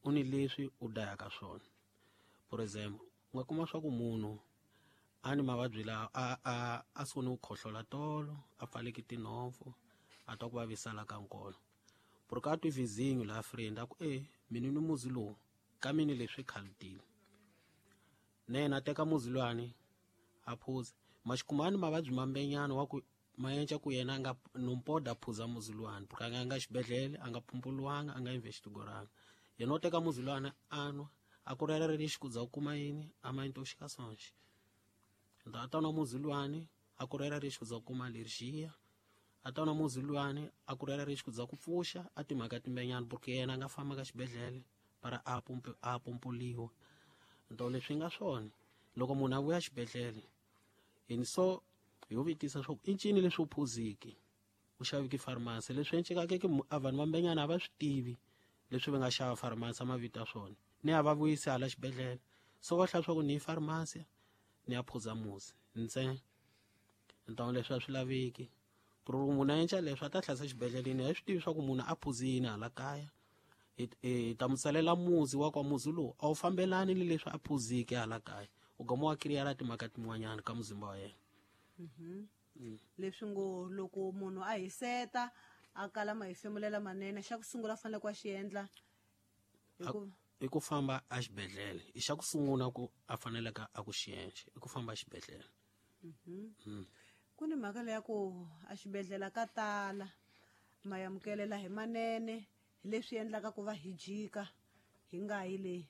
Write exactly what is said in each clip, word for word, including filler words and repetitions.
u ni leswi u dayaka swona. For example u nga kuma swa ku munhu a ni mavabyi lawa a a a sungule ku khohlola tolo a pfaleke tinhompfu a twa ku vavisala ka nkolo por ka twi vizinyo la friend a ku e mina ni muzi lowu ka mini leswi khalutile nena teka muzi lwani a phuza maxikumani mavabyi mambenyana wa ku mayenca ku yena nga nompoda phuza muzi lwani porque anga nga xibedhlele anga phumpuluwanga anga investigoranga yena u teka muzi lwani anwa a ku rera ri xikudza u kuma yini a ma into xika sonxi ndo a tona muzi lwani a ku rera ri xikudza u kuma lerxiya a tona muzi lwani a ku rera ri xikudza ku pfuxa a timhaka timbenyana porque yena nga famba ka xibedhlele para a pumpu a pumpuliwa ndo leswi nga swona loko munhu a vuya xibedhlele in so yo vitisa swo i ncini leswi u phuziki u xaviki pharmacy leswi encekaka ke a vanhu vambenyana a va swi tivi leswi va nga xava pharmacy mavito swona ni a va vuyisi hala xibedhlele so va hlaswa ku ni pharmacy ni ya phuza muzi ntsena ntona leswi a swi laveki por munhu a enca leswi a ta hlasa xibedhleleni a swi tivi swa ku munhu a phuzini hala kaya hi ta mutsalela muzi wa kwa muzi lowu a wu fambelani ni leswi a phuziki hala kaya u goma wa kiriyala timhaka tin'wanyana ka muzimba wa yena. Leswi ngo loko munhu a hiseta a kala mahefemulela manene xa ku sungula fanele ku a xi endla i ku famba a xibedhlele i xa ku sungula ku a faneleka a ku xiyenxe i ku famba a xibedhlele. Ku ni mhaka leya ku a xibedhlele ka tala ma yamukelela hi manene hi leswi endlaka ku va hijika hi nga yi leyi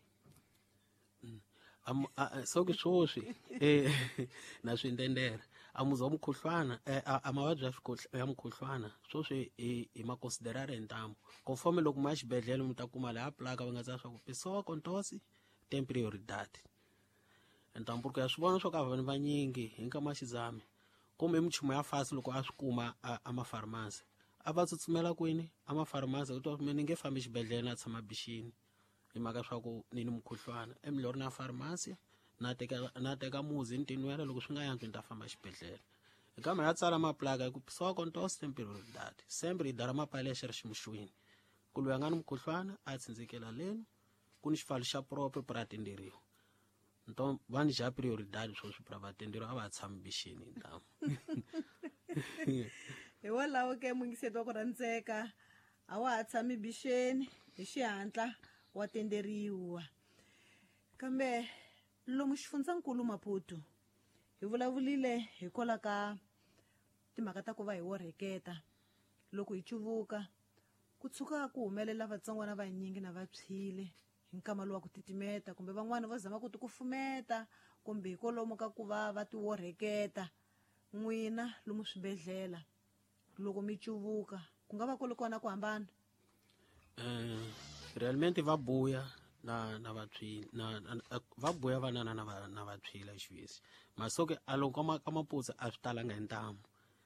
am so ke swoswi eh na swindendera amuzwa mukhuhlwana a mavabyi ya mukhuhlwana swoswi i ma considerare ntambu conforme loko ma xibedhlele mu ta kuma la placa va nga tsaya swa ku pessoa com tosse tem prioridade ntambu ku ya swi vona swo ka vanhu vanyingi hi nkama xizame kumbe muchumu ya fasi loko a swi kuma a ma pharmacy a va tsutsumela kwini a ma pharmacy u twa mina nge fambi xibedhlele na tshama bixini hi mhaka swa ku ni ni mukhuhlwana emilorhi na pharmacy na teka na teka muzi ntinwela loko swi nga yantswi ni ta famba xibedhlele kambe ya tsala maplaga ku pessoa com tosse tem prioridade sempre dara mapale ya ximuxwini ku loyi a nga ni mukhuhlwana a tsindzekela leno ku ni xifalo xa proprio para atenderiwa nto vani ja prioridade swo swi para vatenderiwa a va tshami bixini ntamu hi walawo ke mungiseti wa ku rhandzeka a wa ha tshami bixeni hi xihatla wa tenderiwa kambe lomu xifundzankulu Maputo hi vulavulile hi kola ka timhaka ta ku va hi worheketa loko hi chuvuka ku tshuka ku humelela vatsongwana va nyingi na vaphyile hi nkama lowa ku titimeta kumbe van'wani va zama ku ti kufumeta kumbe hi kolomu ka ku va va ti worheketa n'wina lomu swibedhlela loko mi chuvuka ku nga va ku ri kona ku hambana eh realmente va buya na na vaphyile na va buya vanana na na vaphyile xivisi masoke a loko ma ka maputsa a swi talanga hi ntamu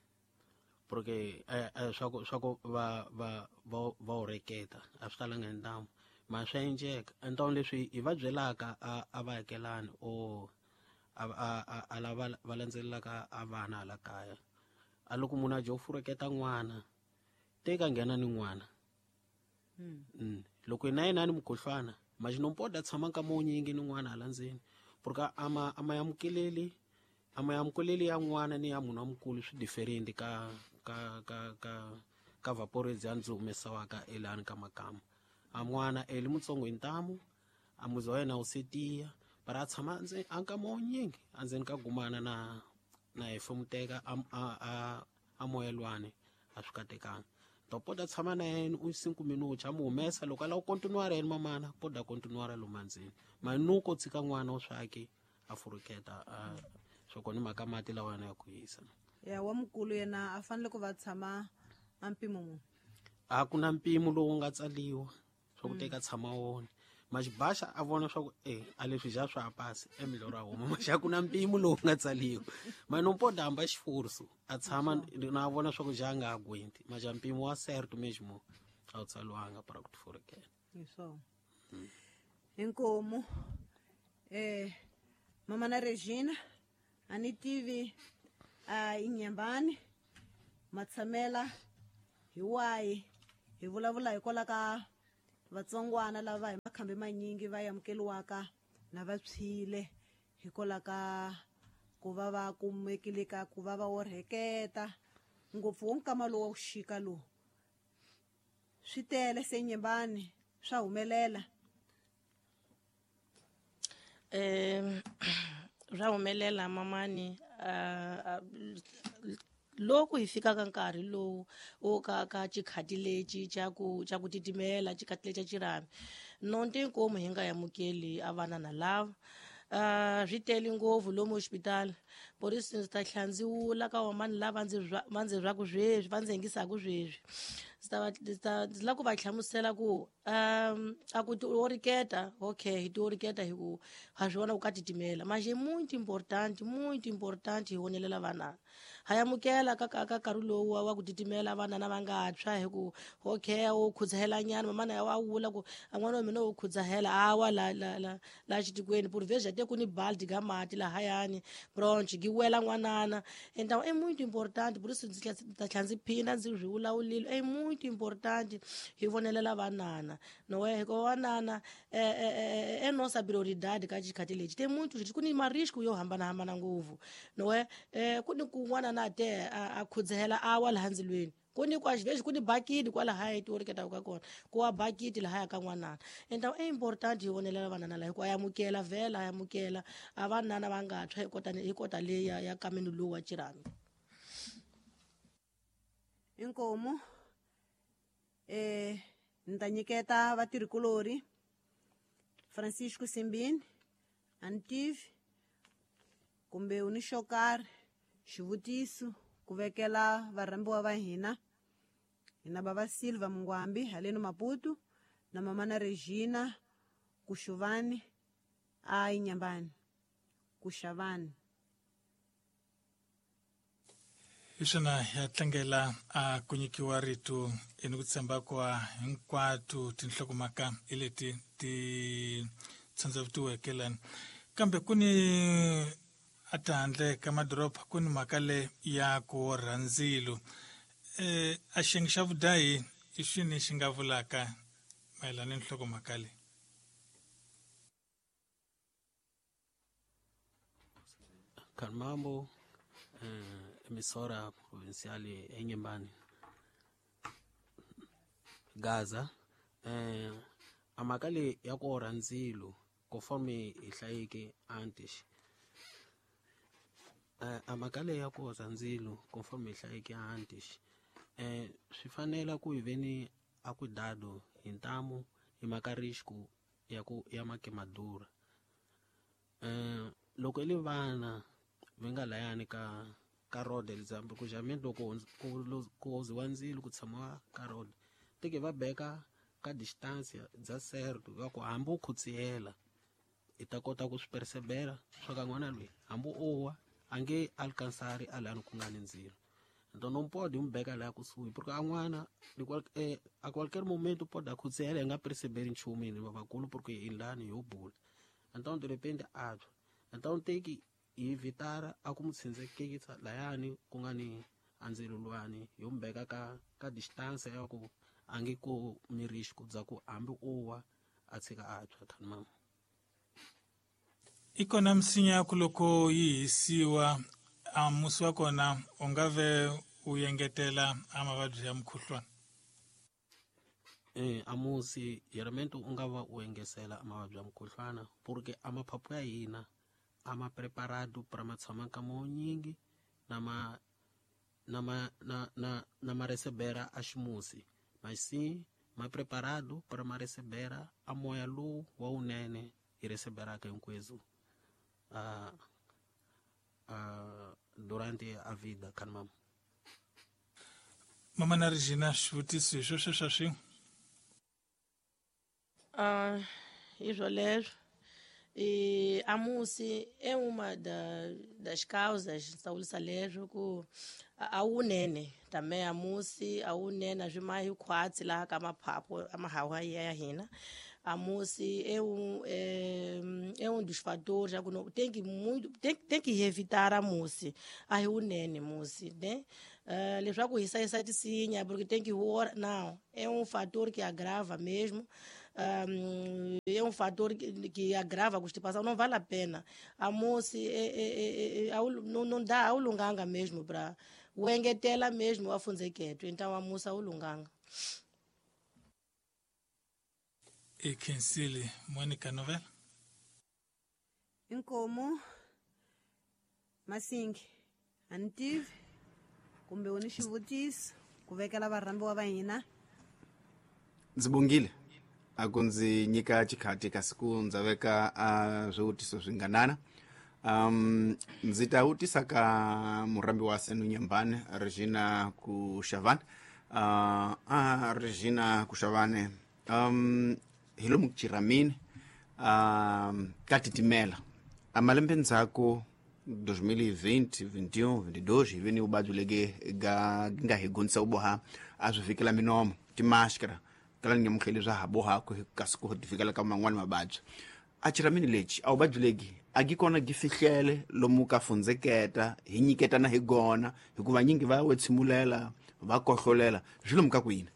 porque eh swa ku swa ku va va va horeketa a swi talanga hi ntamu ma swa endleka entawini leswi hi va byelaka a va hakelani o a a lava va landzelelaka a vana hala kaya a loko munhu a jo fureketa n'wana teka nghena ni n'wana mm loko na yena ni mukhuhlwana majinompoda tshama ka monyingi ni n'wana hala ndzeni porque ama ama yamukeleli ama yamukeleli ya n'wana ni ya munhu amukulu swi different ka ka ka ka ka vaporezi ya ndzi humesawaka elani ka makama a n'wana eli mutsongo hi ntamu a muzi wa yena u setiya para tshama ndzi anka monyingi andzeni ka gumana na na hefemuteka a a a moyelwane a swi katekanga to poda tshama na yena u cinco minutos a mu humesa loko ala u continuare yena mamana poda continuare lo mandzini manuko tsika n'wana u swaki a furuketa a swo koni maka mati lawa na ku hisa ya wa mukulu yena a fanele ku va tshama ampimo mu a ku na mpimo lowu nga tsaliwa swo ku teka tshama wona maxibasha a vona swa ku eh a leswi ja swa pasi emilorho ra homa maxa ku na mpimo lowu nga tsaliwa mano poda amba xifurso a tshama na vona swa ku ja nga gwenti maja mpimo wa certo mesmo a tsaliwanga para ku tfurikela so inkomo eh mama na Regina ani tivi a inyambani matsamela hi wayi hi vulavula hi kola ka vatsongwana lava hi makhambi manyingi va amukeliwaka na vaphyile hikola ka ku va va kumekile ka ku va va orheketa ngopfu wo nkama lowu wa vuxika lowu swi tele se Nyembani swa humelela um swa humelela mamani uh, loko hi fika ka nkarhi lowu wo ka ka chikhati lexi xa ku xa ku titimela chikhati lexi xa xirhami nontinkomo hi nga yamukeli a vanana lava uh, swi tele ngopfu lomu hospital polisi ndzi ta tlhandziwula ka wamani lava ndzi va ndzi vyaku sweswi va ndzi hengisaku sweswi ndzi lava ku va hlamusela ku um a ku ti oriketa okay hi ti oriketa hi ku ha swi vona ku ka titimela manje muito importante muito importante hi vonelela vanana ha yamukela ka ka nkarhi lowu wa ku titimela vanana va nga tshwa hi ku okay wo khudzahela nyana mamana ya wa vula ku an'wana wa mina wo khudzahela awa la la la la xitikweni purveja te ku ni baldi ga mati lahayani bronchi gi wela n'wanana enta e muito importante polisi ndzi ta tlha ndzi phinda ndzi swi vulawulile e muito importante hi vonelela vanana no we ko vanana eh eh nossa prioridade ka chikhati lexi te muito swi ku ni marisco yo hambanahambana ngopfu no we eh ku ni kun'wana na te a khudzahela awa laha ndzilweni ku ni kwa xivexi ku ni bakiti kwala haya ti oriketa ka kona ku wa bakiti lahaya ka n'wanana enta e important hi vonelela vanana laha ku ayamukela vhela ayamukela a vanana va nga tshwa hi kota hi kota leyi ya kamini lowu wa Chirami inkomo eh nta nyiketa vatirhikulori Francisco Simbini Antiv kumbe uni xokari xivutiso ku vekela varhambiwa va hina hina baba Silva Mungwambi haleni Maputo na mamana Regina Kushuvani a Nyambani Kushavani Ishana ya tlangela a ku nyikiwa rito eni ku tshemba kwa hinkwatu tinhlokomhaka ileti ti tsandzavutiweke kambe kuni athandle ka madoroba kuni mhaka le ya ku rhandzilo eh a xiyenge xa vudahi i swini xi nga vulaka mayelana ni nhlokomhaka leyi Kanmambo eh emisora provinciale eNyembani Gaza eh amakale ya ku rhandzilo conforme ihlayike antish eh amakale ya ku rhandzilo conforme ihlayike antish eh swi fanela ku iveni a ku dado hintamu imakarishku ya ku ya make madura eh loko ile vana venga layani ka ka road example ku jameni loko ku ziwa ndzilo ku tshama ka road teke va beka ka distance za certo va ku hambo khutsiyela ita kota ku swipersebela swa ka n'wana loyi hambo owa ange alcansari alani ku nga ni ndzilo então não pode um beka lá kusuhi porque a n'wana eh, a qualquer momento pode khutsiyela nga perceber nchumu ni vavakulu porque ilani yo bula então de repente atswa então teki evitara a ku mutsindzekisa layani ku nga ni andzilo lwani yo mbeka ka ka distance ya ku ange ko mirishi ku dza ku hambi owa a tshika atswa thani mama ikona misinya ya ku loko yi hisiwa a musi wa kona u nga ve u yengetela a mavabyi ya mukhuhlwana eh amusi geralmente u nga va u engesela amavabyi ya mukhuhlwana porque amaphaphu ya hina ama preparado para matshama ka mo nyingi na ma na ma na na na ma recebera a ximusi mas sim ma preparado para ma recebera a moya lowu wa unene i receberaka hinkwezu a a durante a vida kan mama mama na Regina swivutiso hi sweswo swa swi ah izwo leswo e amusi é uma da, das causas saúlisa leswo ku a unene também amusi a unene azimai khwatsi la ka maphapho amahawa ya hina amusi é um é, é um dos fatores já que tem que muito tem, tem que evitar a musi a unene musi né uh, leswaku hisa hisa tisinya porque tem que ora não é um fator que agrava mesmo um, é um fator que, que agrava a constipação, não vale a pena. A moça é, é, é, é, não, não dá ao lunganga mesmo para o engetela mesmo a funzequeto, então a moça ao lunganga. E Kensili, Mônica Novela? Inkomo masingi a ni tivi kumbe u ni xivutiso ku vekela varhambiwa va hina. Ndzi bongile a ku ndzi nyika xikhati kasi ku ndza veka a swivutiso swi nganana. um ndzi ta vutisa ka murambi wa Senu Nyembane, Regina Kushavane. uh, ah, Regina Kushavane, um hi lomu ku Chiramini um ka titimela a malembe ndzhaku dois mil e vinte, vinte e um, vinte e dois hi veni vuvabyi legi ga nga hi gonisa u boha a swi fikela minomo timashkara kala ni nyamukheli swa ha bohako kasi ku ti fikela ka man'wani mavabyi a Chiramini lexi a vuvabyi legi a gi kona gi fihlele lomu ka fundzeketa hi nyiketana hi gona hikuva nyingi va wetsimulela va kohlolela swi lomu ka kwini.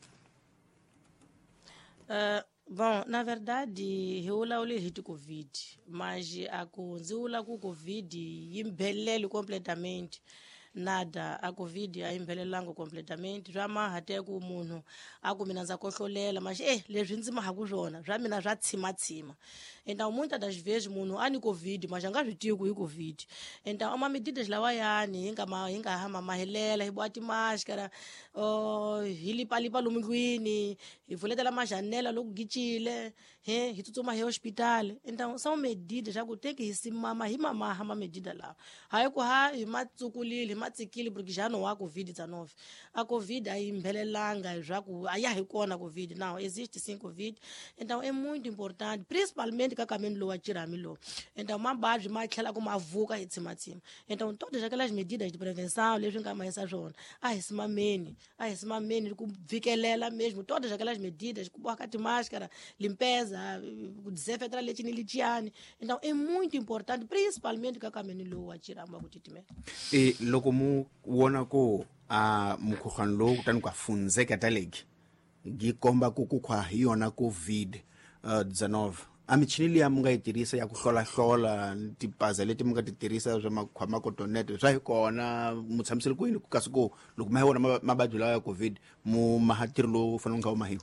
Uh, bom, na verdade, eu lá olhei de Covid, mas a conzula com Covid imbelele completamente. Nada, a Covid a imbelelango completamente. Já mais até com o mundo, a combinação kohlolela, mas eh, leswi ndzima ha ku swona, já mina já tsima tsima. Então, muitas das vezes, mundo ani Covid, mas já ngaswi tivi ku hi Covid. Então, uma medidas lawayani, hinga ma hinga hama mahelela, hi bwati máscara, oh, hi lipa lipa lomu ndlwini, hi vuletela majanela loko gicile, he, hi tsutsuma hi hospital. Então, são medidas já ku tem que hi simama, hi mamaha ma medida lá. Hayi ku ha hi matsukulile, hi matsikile porque já não há Covid dezenove. A Covid aí imbelelanga, já ku aí hi kona Covid, não, existe sim Covid. Então, é muito importante, principalmente ka caminho lo atirami lo. Então, mababji ma tlhela ku mavuka hi tsimatsima. Então, todas aquelas medidas de prevenção, leswi nga ma hisa swona, a hi simameni, a hi simameni ku vikelela mesmo todas aquelas medidas, ku boha ka timáscara, limpeza, ku desinfetar lechini lichiani. Então, é muito importante, principalmente ka caminho lo atirama ku titimela. E loko mu wona ko a mukhuhlwana lowu kutani ku fundzeketa legi gi komba ku ku khwa hi yona Covid dezenove, a michini liya mu nga yi tirhisa ya ku hlolahlola tipaza leti mu nga ti tirhisa swa makhwama kotonete swa hi kona mu tshamisele ku yini ku kasi ku loko ma hi wona mavabyi lawa ya Covid mu mahatiri lowu fanele nga wu mahiwa?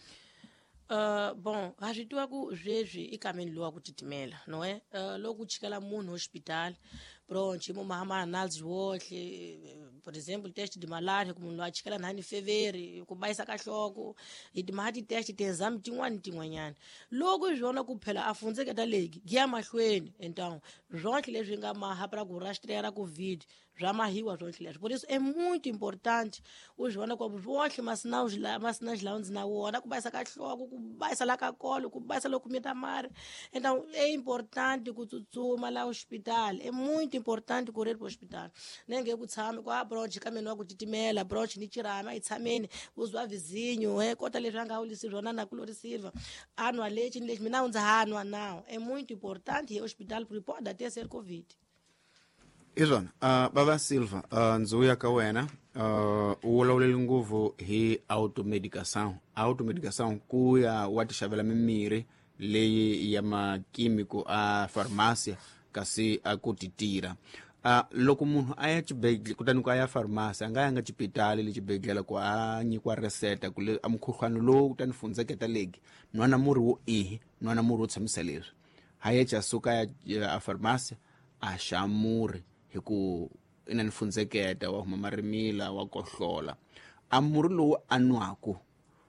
Uh, bom, a gente ku zweswi i caminho lowa ku titimela, não é? Uh, logo chikala munhu no hospital, pronto, mo mahama análise wohle, por exemplo, teste de malária, como no achikala nani fevereiro, ku baisa ka hloko, e de mahati teste te exame tin'wani tin'wanyani. Logo zwona ku phela a fundzeketa legi, giya mahlweni, então, zonke leswi nga maha para ku rastrear a Covid, já mahiwa zonke leswi. Por isso é muito importante os vona como zonke masinaus lá, masinaus lá onde na wona, ku baisa ka hloko, ku baisa lá ka colo, ku baisa lá ku mitamare. Então, é importante ku tsutsuma lá ao hospital, é muito importante correr para o hospital. Ninguém que sabe qual a bronche, caminho a titimela, bronche ni tirama, e tamene, uzwa vizinho, é cota lejanga uli sirona na cloricilva, ano a leite, ni leite, não ano não. É muito importante ir ao hospital porque pode até ser Covid. Izona, uh, Baba Silva, uh, nzuya ka wena, uh, u wulaulele nguvu hi automedicação. Automedicação ku ya wa ti xavela mimirhi leyi ya makimiko a farmácia kasi a ku ti tira. Uh, loko munhu a ya xibedhlele kutani ku a ya farmasi a nga yanga xipitali le xibedhlele ku a nyikiwa reseta ku le a mukhuhlwana lowu kutani fundzeketa legi nwana murhi wo ihi nwana murhi wo tshamisa leswi ha yecha suka ya a farmasi a xa murhi hi ku ina ni fundzeketa wa huma marimila wa kohlola a murhi lowu a nwaku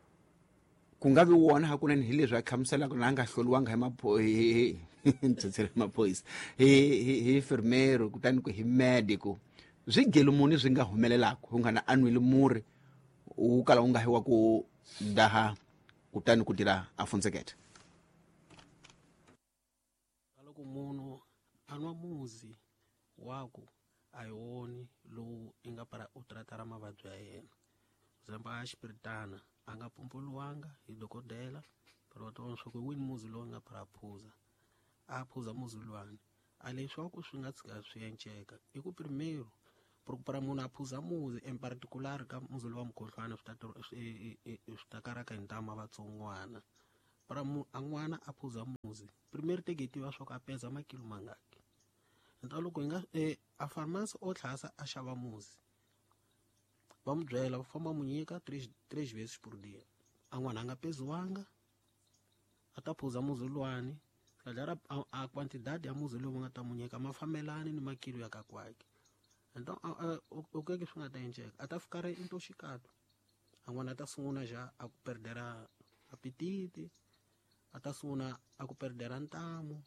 ku nga vi wona hakunene hi leswi a khamuselaka na a nga hloliwanga hi maphoyisa ntshetsele maphoyisa hi enfermero kutani ku hi medico swi gelu muni swi nga humelelaka u nga na anwile murhi wu kala wu nga hiwa ku daha kutani ku tira a fundzeketa. Loko munhu anwa muzi wako a hi woni lowu i nga para u tratara mavabyi ya yena zamba a xipiritana a nga pumpuluwanga hi dokodela pero va ta vona swa ku wini muzi lowu nga para phuza a phuza muzi luwani a leswaku swi nga tshika swi enceka i ku primero por para munhu a phuza muzi en particular ka muzi lowa mukhuhlwana swi ta swi ta karaka hi ntama vatsongwana para a n'wana a phuza muzi primeiro tem que tiva swa ku a pesa makilo mangaki. Então loko hi nga eh, a farmácia o tlhasa a xava muzi va mu byela va famba mu nyika três, três vezes por dia. A n'wana a nga peziwanga a ta phuza muzi luwani kadara a, a quantidade ya muzi lowu va nga ta mu nyika ma fambelani ni makilo ya kakwaki. Então o que que swi nga ta endleka a ta fika ri intoxicado. A n'wana a ta sungula já a ku perdera apetite, a ta sungula a ku perdera ntamu,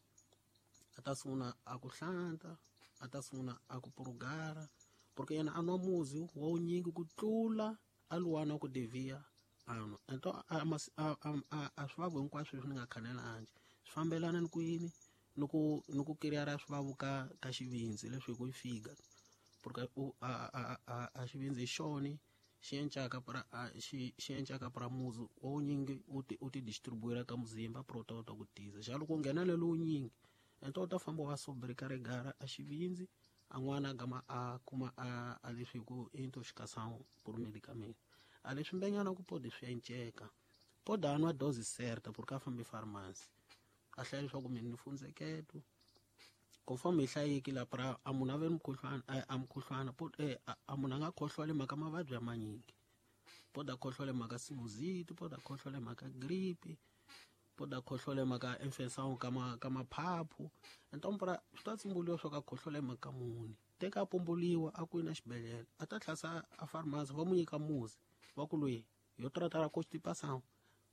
a ta sungula a ku hlanta, a ta sungula a ku purugara, porque yena a nwa muzi wa wunyingi ku tlula a luwana ku devia a nwa. Então a, a, a, a, a swivavo hinkwaswo leswi ni nga khanelangi swi fambelana ni ku yini ni ku ni ku kiriyara swivavo ka ka xivindzi leswi hi ku figa, porque u a a a a xivindzi hi xoni xi endlaka para xi xi endlaka para muzi wa wunyingi u ti u ti distribuira ka muzimba para u ta kota ku tiza xa loko u nghena lelo wunyingi ento u ta famba wa sobrika rigara a xivindzi a n'wana a gama a kuma a a leswi hi ku intoxicação por medicamento. A leswi mbenyana ku pode swi enceka pode a nwa dose certa porque a fambi farmasi a hlaya leswaku mina ni fundzeketo conforme hi hlayekile para a munhu a ve ni mukhuhlwana a mukhuhlwana a munhu a nga khohlwali mhaka mavabyi ya manyingi, pode a khohlwale mhaka sinusite, pode a khohlwale mhaka gripe, pode a khohlwale mhaka infeção ka ma ka maphaphu. Então para swi ta tsumbuliwa swa ku a khohlwale mhaka muni teka a pumbuliwa a ku yina xibedhlele a ta tlhasa a farmasi va mu nyika muzi va ku loyi yo tratara constipação.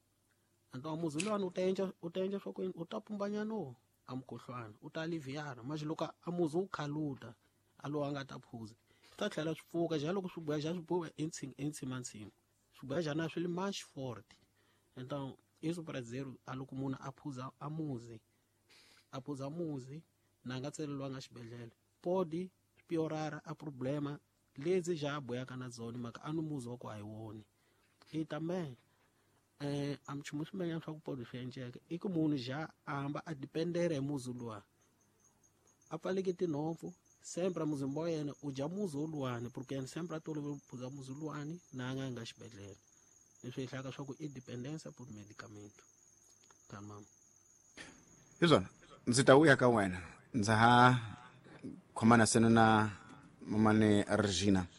Então muzi lowani u ta endla u ta endla swa ku u ta pumbanya no a mukhuhlwana u ta aliviara mas loko a muzi wu khaluta a lowu a nga ta phuza swi ta tlhela swi pfuka xa loko swi boya xa swi boha entshimantshimu swi boya xa na swi li mais forte. Então isso para dizer a loko munhu a phuza a muzi a phuza muzi na nga tseleliwanga xibedhlele pode piorara a problema lezi já boyaka na zona maka a no muzi wa ku a hi woni i também eh a mchumu swimenya swa ku pode swi endleka i ku munhu já a hamba a dependere hi muzi luwa a pfaleke tinhompfu sempre a muzimba wa yena u dya muzi woluwani porque yena sempre a tolovele ku phuza muzi luwani na a nga nga xibedhlele leswi hi hlaka swa ku i dependência por medicamento tamam. Hi zona ndzi ta vuya ka wena ndza ha khomana sena na mamane Regina.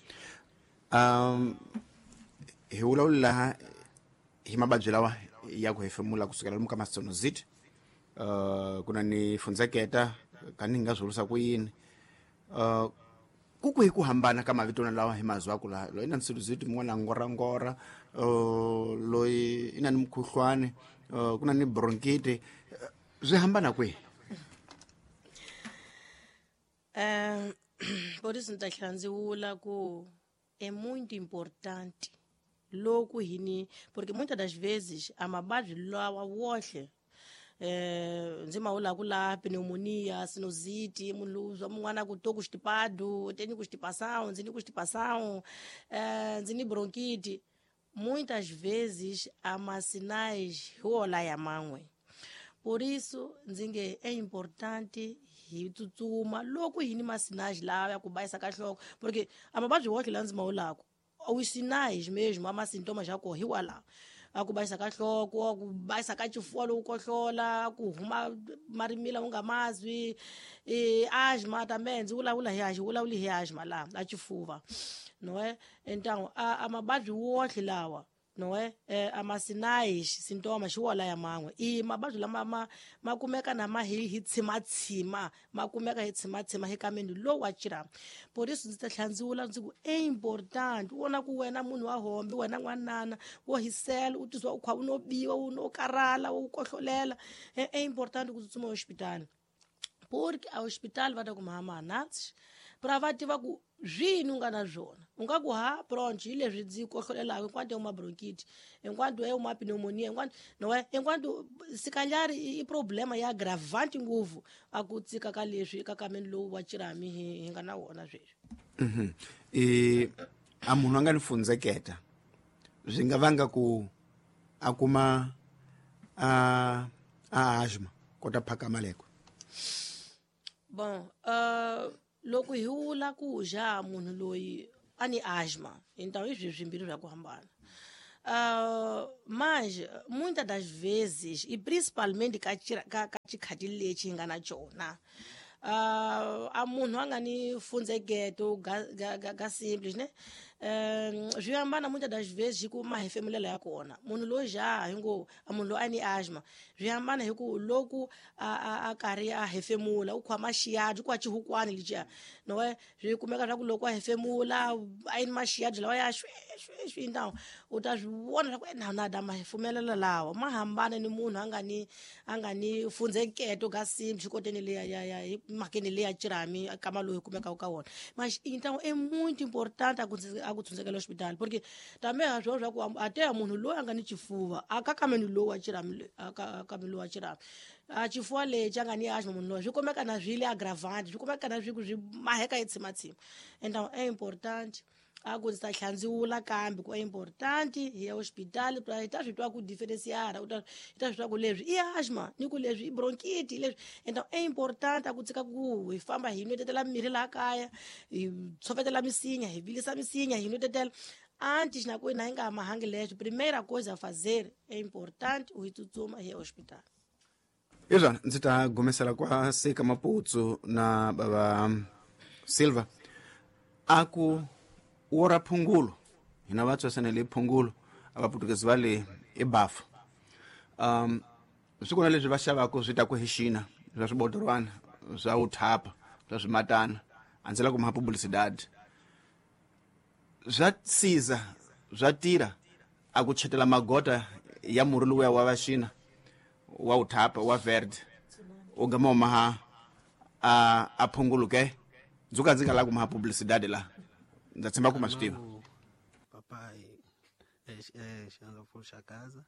um hi vulavula hi mababyi lawa ya ku hefemula kusukela lomu ka masinusite uh kuna ni fundzeketa kani nga zwirisa ku yini uh ku ku hi ku hambana ka mavito na lawa hi maziwa ku la loyi na sinusite mun'wana ngora ngora uh loyi ina ni mukhuhlwane uh kuna ni bronchite swi hambana kwihi? Um, por isso não está vula ku é muito importante logo hini porque muitas das vezes a mababyi lawa wohle eh nzima ula kula pneumonia, sinusite, munhu uzwa mun'wana ku to constipado, tem constipação, nzini constipação, eh nzini bronquite. Muitas vezes há sinais rola ya manwe. Por isso, nzinge é importante hi tsutsuma loko hini masinais lá ya ku baisa ka hloko porque a mababyi wohle la nzima ulako os sinais mesmo ama sintomas já corriwa lá a ku baisa ka hloko a ku baisa ka chifuwa lo kohlola ku huma marimila unga mazwi e asma também nzula ula hi asma ula uli hi asma lá a chifuva não é então a, a mababyi wohle lawa não é eh, ama sinais sintomas wala ya manwe i mababyi lama ma makumeka na ma hi hi tsimatsima makumeka hi tsimatsima hi kameni lo wa chirama. Por isso ndzi ta hlandziwula ndzi ku é importante wona ku wena munhu wa hombi wena n'wanana wo hisela u tizwa u kha u no biwa u no karala u kohlolela é importante ku tsutsuma hospital porque a hospital va ta ku mahama anatsi para va tiva ku zwini unga na zwona unga ku ha bronchi leswi dzi kohlolelaka enquanto é uma bronquite enquanto é uma pneumonia enquanto não é enquanto se calhar i problema ya agravante nguvu a ku tsika ka leswi ka kameni lowu wa chirami hi nga na wona sweswi. Mhm e a munhu anga ni fundzeketa swi nga vanga ku a kuma a a asthma kota phaka maleko. Bom, uh, loko hi vula ku ja munhu loyi a ni asthma então i swi swimbirhi swa ku hambana. Uh, mas muitas das vezes, e principalmente ka chikhadi lexi hi nga na chona, uh, a munhu a nga ni funzeketo ga, ga, ga, ga simples, né? Um, swi hambana muitas das vezes hi ku mahefemulelo ya kona. Munhu loyi jaha hi ngo a munhu loyi a ni asthma, swi hambana hi ku loko a, a, a karhi a hefemula u khoma xiyadzi ku wa chihukwani lexiya nowe swi kumeka swa ku loko a hefemula a yini maxiyadzi lawa ya shwe shwe shwe ndawu u ta swi vona swa ku na na da mahefumelelo lawa ma hambana ni munhu a nga ni a nga ni funzeketo ga simple xikoteni leya ya ya hi makeni leya cirami kama loyi kumeka ka wona. Mas então é muito importante a ku tshundzekela hospital porque tambe ha swo swa ku ate ya munhu loyi a nga ni chifuva aka kameni loyi wa cirami aka kameni loyi wa cirami a chifuva lexi a nga ni asthma munhu loyi swi kumeka na swi le aggravante swi kumeka na swi ku swi maheka hi tshimatsima. Então é importante a ku ndzi ta hlandziwula kambe ku é importante hi ya hospital hi ta swi twa ku diferenciara hi ta swi twa ku leswi i asthma ni ku leswi i bronchite leswi. Então é importante a ku tsika ku hi famba hi nwetetela mirhi laha kaya hi tshovetela misinya hi vilisa misinya hi nwetetela antes na ku na hi nga mahangi leswi primeira coisa a fazer é importante u hi tsutsuma hi ya hospital. Izwana ndzi ta gumesela kwa Seka Maputsu na baba Silva aku ora phungulo hina vatso sanele phungulo abaputukezi va le ebafu um swi kona leswi va xavaka swi ta ku hixina swa swibodorwana swa uthapa swa swimatana andzela ku mapublicidade swa siza swa tira a ku chetela magota ya murhi luya wa vaxina wa uthapa wa verde u gama maha a a phungulo ke dzuka ndzi nga la ku mapublicidade la ndza tshemba ku ma swi tiva. Papai eh xanza fuxa casa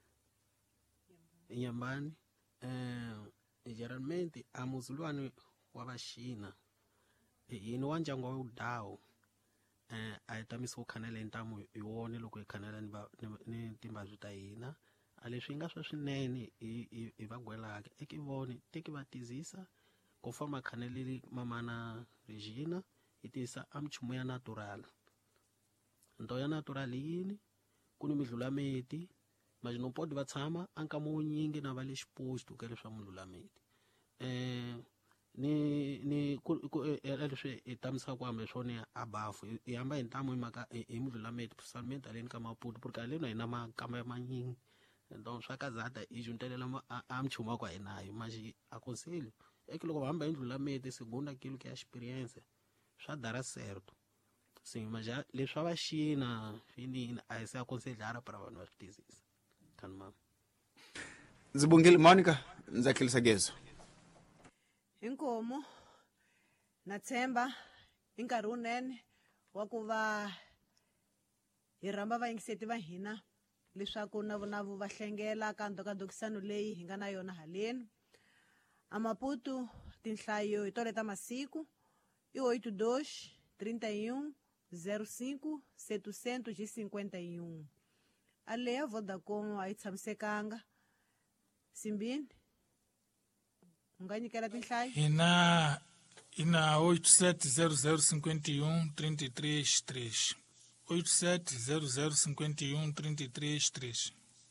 inyambani eh geralmente a muzulwani wa vaxina yini wa ndyangu wa udawu eh a yitamisa ku khanela ntamu hi wone loko hi khanela ni ni timbazwi ta hina a leswi nga swa swinene hi hi va gwelaka eki vone teki va tizisa ku famba khaneleli mamana Regina itisa amchumu ya natural ndo ya natural yini kuni midlulameti mas no pode va tshama anka mo nyingi na va le xiposto ka leswa midlulameti eh ni ni ku leswi itamisa ku ambe swone abafu i hamba hi ntamu hi maka hi midlulameti principalmente aleni ka Maputo porque aleni hina makamba manyingi donc swa kazata i juntelela amchuma kwa hinayo mas aconselho é que logo vamos bem indlulamete segunda aquilo que é a experiência só dará certo. Sim, mas já lexava a China, finina, aí se aconselhara para nós disease. Calma. Zibungile Monica, nzakhilisa gezo. Inkomo na tshemba inkarhi unene wa ku va hi rhamba vayingiseti va hina leswaku na vona va hlengela ka ndokadokisano leyi hi nga na yona haleni. A Maputo tinhlayo hi tole ta masiku i oito dois, trinta e um, zero cinco, setecentos e cinquenta e um. A lei a Vodacom a yi tshamisekanga. Simbini u nga nyikela tinhlayo hina ina oito sete zero zero cinco um três três três oito sete zero zero cinco um três três três.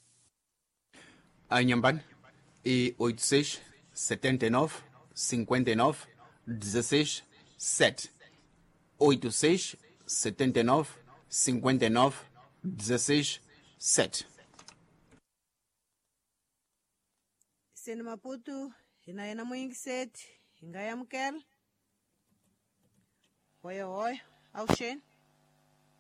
A Inhambane e oito seis setenta e nove cinquenta e nove dezesseis sete oito seis setenta e nove cinquenta e nove dezesseis sete. seni Maputo hina yena muyingiseti hi nga yamukela hoyo hoyo avuxeni.